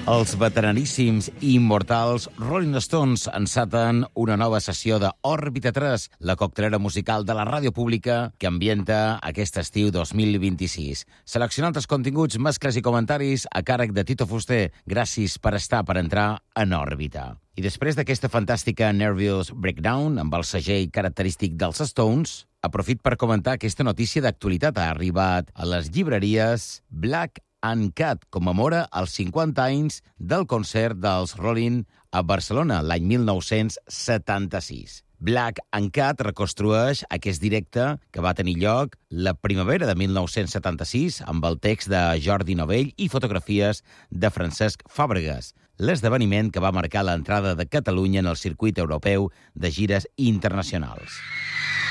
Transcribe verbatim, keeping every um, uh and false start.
Els veteraníssims i immortals Rolling Stones enceten una nova sessió de Òrbita tres, la coctelera musical de la ràdio pública que ambienta aquest estiu dos mil vint-i-sis. Seleccionant els continguts, mescles i comentaris a càrrec de Tito Fuster. Gràcies per estar, per entrar en òrbita. I després d'aquesta fantàstica Nervous Breakdown, amb el segell característic dels Stones, aprofit per comentar aquesta notícia d'actualitat. Ha arribat a les llibreries. Black and Cat commemora els cinquanta anys del concert dels Rolling a Barcelona l'any mil nou-cents setanta-sis. Black and Cat reconstrueix aquest directe que va tenir lloc la primavera de mil nou-cents setanta-sis amb el text de Jordi Novell i fotografies de Francesc Fàbregas, l'esdeveniment que va marcar l'entrada de Catalunya en el circuit europeu de gires internacionals.